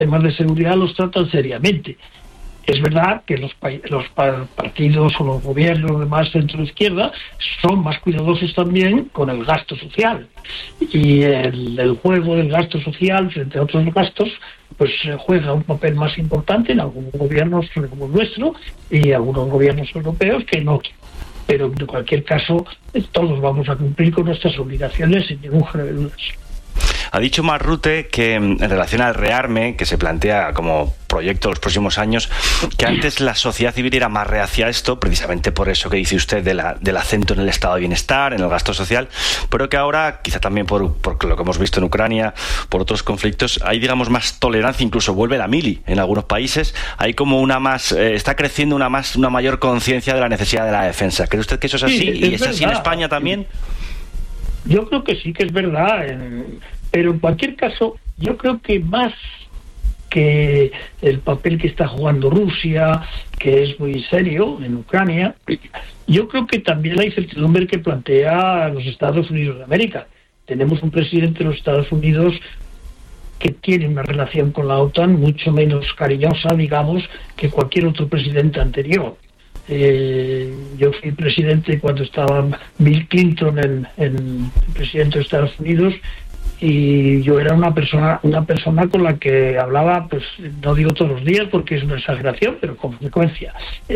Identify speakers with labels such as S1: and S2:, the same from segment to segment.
S1: temas de seguridad los tratan seriamente. Es verdad que los partidos o los gobiernos de más centro-izquierda son más cuidadosos también con el gasto social. Y el juego del gasto social frente a otros gastos pues juega un papel más importante en algunos gobiernos como el nuestro y algunos gobiernos europeos que no. Pero en cualquier caso todos vamos a cumplir con nuestras obligaciones sin ningún género de dudas.
S2: Ha dicho Mark Rutte que en relación al rearme, que se plantea como proyecto los próximos años, que antes la sociedad civil era más reacia a esto, precisamente por eso que dice usted del acento en el estado de bienestar, en el gasto social, pero que ahora, quizá también por lo que hemos visto en Ucrania, por otros conflictos, hay, digamos, más tolerancia, incluso vuelve la mili en algunos países, hay como está creciendo una mayor conciencia de la necesidad de la defensa. ¿Cree usted que eso es así?
S1: Sí,
S2: ¿Y es así en España también?
S1: Yo creo que sí que es verdad, pero en cualquier caso, yo creo que más que el papel que está jugando Rusia, que es muy serio en Ucrania, yo creo que también la incertidumbre que plantea los Estados Unidos de América. Tenemos un presidente de los Estados Unidos que tiene una relación con la OTAN mucho menos cariñosa, digamos, que cualquier otro presidente anterior. Yo fui presidente cuando estaba Bill Clinton, el presidente de Estados Unidos, y yo era una persona con la que hablaba, pues no digo todos los días porque es una exageración, pero con frecuencia,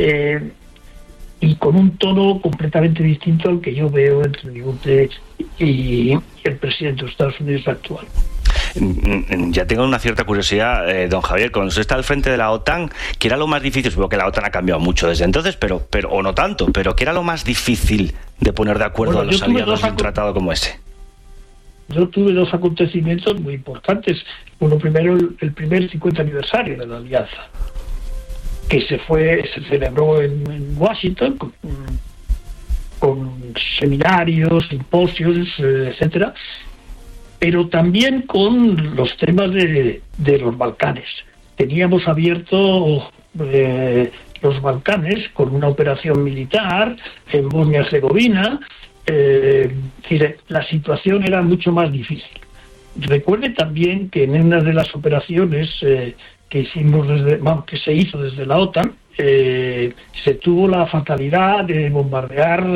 S1: y con un tono completamente distinto al que yo veo entre Bill y el presidente de Estados Unidos actual.
S2: Ya tengo una cierta curiosidad, don Javier, cuando usted está al frente de la OTAN, ¿qué era lo más difícil? Supongo que la OTAN ha cambiado mucho desde entonces, pero o no tanto, pero ¿qué era lo más difícil de poner de acuerdo a los aliados de un tratado como ese?
S1: Yo tuve dos acontecimientos muy importantes. Uno primero, el primer 50 aniversario de la Alianza, que se celebró en Washington con seminarios, simposios, etcétera, pero también con los temas de los Balcanes. Teníamos abierto los Balcanes con una operación militar en Bosnia-Herzegovina. La situación era mucho más difícil. Recuerde también que en una de las operaciones que se hizo desde la OTAN, se tuvo la fatalidad de bombardear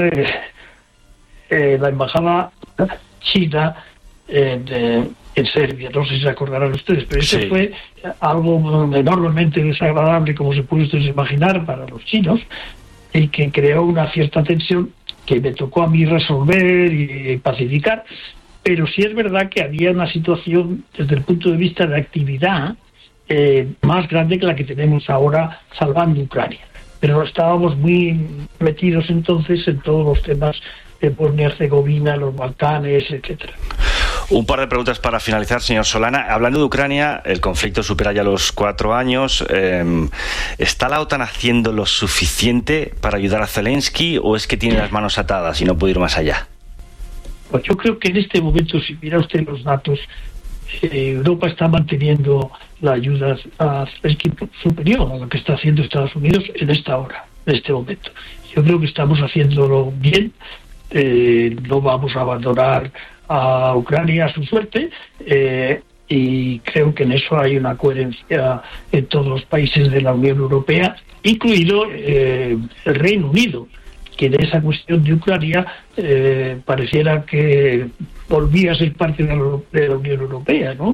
S1: la embajada china en Serbia. No sé si se acordarán ustedes, pero eso fue algo enormemente desagradable, como se puede ustedes imaginar, para los chinos, y que creó una cierta tensión que me tocó a mí resolver y pacificar. Pero sí es verdad que había una situación desde el punto de vista de actividad más grande que la que tenemos ahora salvando Ucrania. Pero estábamos muy metidos entonces en todos los temas de Bosnia-Herzegovina, los Balcanes, etcétera.
S2: Un par de preguntas para finalizar, señor Solana. Hablando de Ucrania, el conflicto supera ya los 4 años. ¿Está la OTAN haciendo lo suficiente para ayudar a Zelensky o es que tiene las manos atadas y no puede ir más allá?
S1: Pues yo creo que en este momento, si mira usted los datos, Europa está manteniendo la ayuda a Zelensky superior a lo que está haciendo Estados Unidos en esta hora, en este momento. Yo creo que estamos haciéndolo bien. No vamos a abandonar a Ucrania a su suerte, y creo que en eso hay una coherencia en todos los países de la Unión Europea, incluido el Reino Unido, que en esa cuestión de Ucrania pareciera que volvía a ser parte de la Unión Europea, ¿no?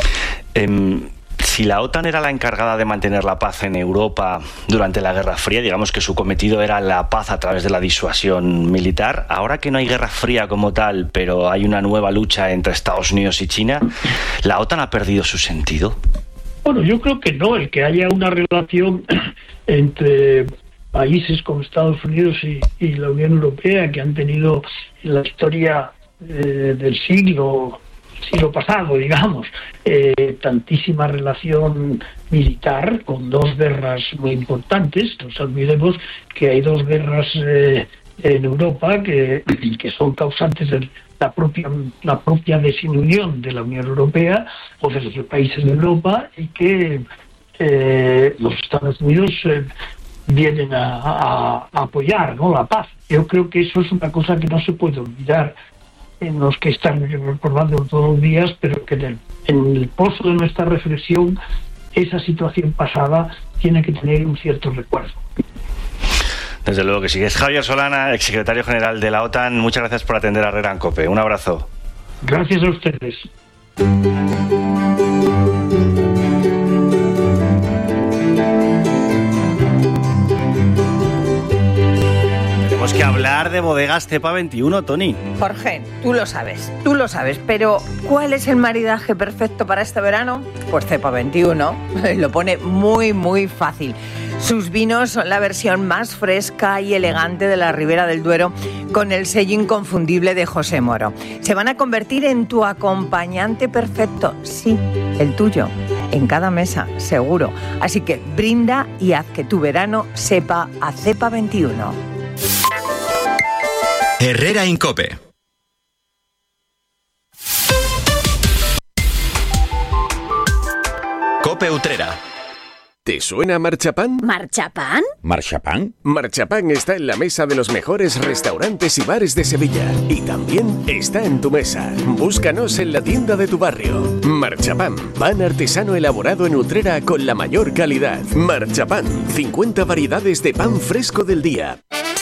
S2: Si la OTAN era la encargada de mantener la paz en Europa durante la Guerra Fría, digamos que su cometido era la paz a través de la disuasión militar, ahora que no hay Guerra Fría como tal, pero hay una nueva lucha entre Estados Unidos y China, ¿la OTAN ha perdido su sentido?
S1: Bueno, yo creo que no. El que haya una relación entre países como Estados Unidos y la Unión Europea, que han tenido en la historia del siglo pasado, digamos, tantísima relación militar, con 2 guerras muy importantes. No nos olvidemos que hay 2 guerras en Europa que son causantes de la propia desinunión de la Unión Europea o de los países de Europa, y que los Estados Unidos vienen a apoyar, ¿no?, la paz. Yo creo que eso es una cosa que no se puede olvidar en los que están recordando todos los días, pero que en el pozo de nuestra reflexión esa situación pasada tiene que tener un cierto recuerdo.
S2: Desde luego que sí. Es Javier Solana, exsecretario general de la OTAN. Muchas gracias por atender a Herrera en COPE. Un abrazo.
S1: Gracias a ustedes.
S2: Tenemos que hablar de bodegas Cepa 21, Toni.
S3: Jorge, tú lo sabes, pero ¿cuál es el maridaje perfecto para este verano? Pues Cepa 21, lo pone muy, muy fácil. Sus vinos son la versión más fresca y elegante de la Ribera del Duero, con el sello inconfundible de José Moro. Se van a convertir en tu acompañante perfecto, sí, el tuyo, en cada mesa, seguro. Así que brinda y haz que tu verano sepa a Cepa 21.
S4: Herrera en COPE. COPE Utrera.
S5: ¿Te suena Marchapán?
S6: ¿Marchapán?
S7: ¿Marchapán?
S5: Marchapán está en la mesa de los mejores restaurantes y bares de Sevilla. Y también está en tu mesa. Búscanos en la tienda de tu barrio. Marchapán, pan artesano elaborado en Utrera con la mayor calidad. Marchapán, 50 variedades de pan fresco del día.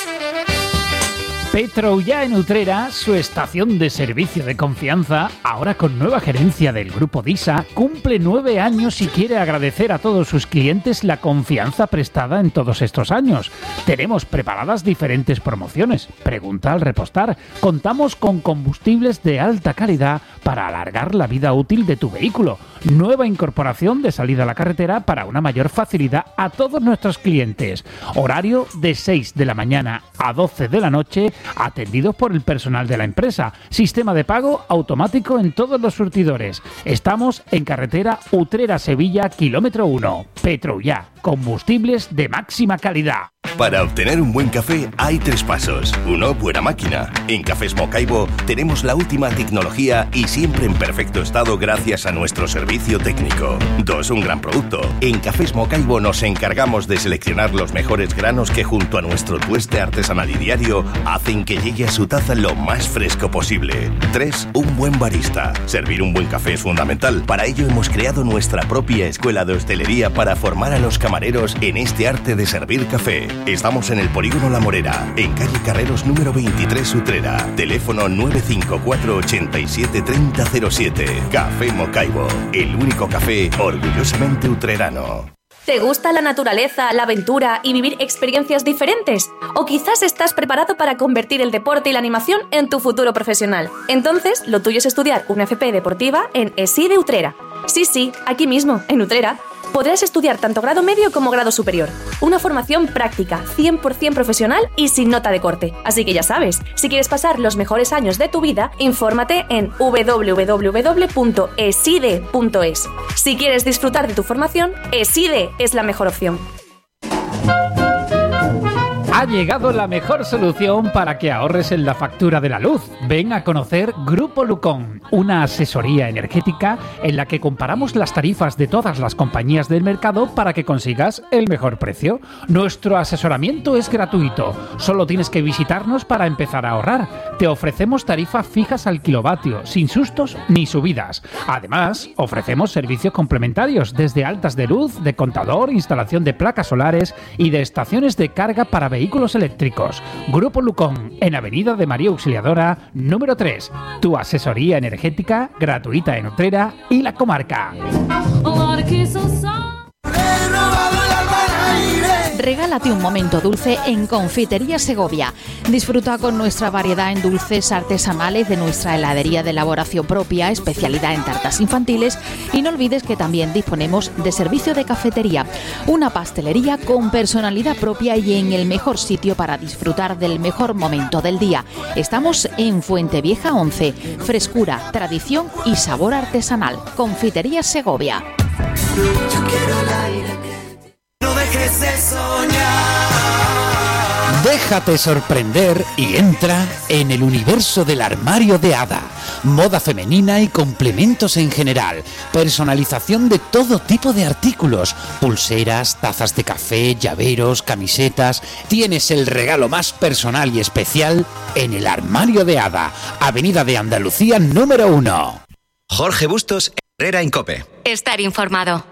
S8: Petroullà en Utrera, su estación de servicio de confianza, ahora con nueva gerencia del Grupo DISA, cumple 9 años y quiere agradecer a todos sus clientes la confianza prestada en todos estos años. Tenemos preparadas diferentes promociones. Pregunta al repostar. Contamos con combustibles de alta calidad para alargar la vida útil de tu vehículo. Nueva incorporación de salida a la carretera para una mayor facilidad a todos nuestros clientes. Horario de 6 de la mañana a 12 de la noche, atendidos por el personal de la empresa. Sistema de pago automático en todos los surtidores. Estamos en carretera Utrera-Sevilla, kilómetro 1. Petroullà, combustibles de máxima calidad.
S9: Para obtener un buen café hay 3 pasos. 1, buena máquina. En Cafés Mocaibo tenemos la última tecnología y siempre en perfecto estado gracias a nuestro servicio técnico. 2, un gran producto. En Cafés Mocaibo nos encargamos de seleccionar los mejores granos que junto a nuestro tueste artesanal y diario hacen que llegue a su taza lo más fresco posible. 3, un buen barista. Servir un buen café es fundamental. Para ello hemos creado nuestra propia escuela de hostelería para formar a los camareros en este arte de servir café. Estamos en el Polígono La Morera, en calle Carreros número 23 Utrera. Teléfono 954 87 3007. Café Mocaibo, el único café orgullosamente utrerano.
S6: ¿Te gusta la naturaleza, la aventura y vivir experiencias diferentes? ¿O quizás estás preparado para convertir el deporte y la animación en tu futuro profesional? Entonces, lo tuyo es estudiar una FP deportiva en ESI de Utrera. Sí, aquí mismo, en Utrera. Podrás estudiar tanto grado medio como grado superior. Una formación práctica, 100% profesional y sin nota de corte. Así que ya sabes, si quieres pasar los mejores años de tu vida, infórmate en www.eside.es. Si quieres disfrutar de tu formación, ESIDE es la mejor opción.
S8: Ha llegado la mejor solución para que ahorres en la factura de la luz. Ven a conocer Grupo Lucón, una asesoría energética en la que comparamos las tarifas de todas las compañías del mercado para que consigas el mejor precio. Nuestro asesoramiento es gratuito. Solo tienes que visitarnos para empezar a ahorrar. Te ofrecemos tarifas fijas al kilovatio, sin sustos ni subidas. Además, ofrecemos servicios complementarios desde altas de luz, de contador, instalación de placas solares y de estaciones de carga para vehículos eléctricos. Grupo Lucón, en Avenida de María Auxiliadora, número 3. Tu asesoría energética gratuita en Utrera y la comarca.
S10: Regálate un momento dulce en Confitería Segovia. Disfruta con nuestra variedad en dulces artesanales de nuestra heladería de elaboración propia, especialidad en tartas infantiles, y no olvides que también disponemos de servicio de cafetería, una pastelería con personalidad propia y en el mejor sitio para disfrutar del mejor momento del día. Estamos en Fuentevieja 11. Frescura, tradición y sabor artesanal. Confitería Segovia.
S11: Yo quiero el aire. No dejes de soñar.
S12: Déjate sorprender y entra en el universo del armario de Ada. Moda femenina y complementos en general. Personalización de todo tipo de artículos. Pulseras, tazas de café, llaveros, camisetas. Tienes el regalo más personal y especial en el armario de Ada. Avenida de Andalucía número 1.
S4: Jorge Bustos, Herrera en COPE.
S13: Estar informado.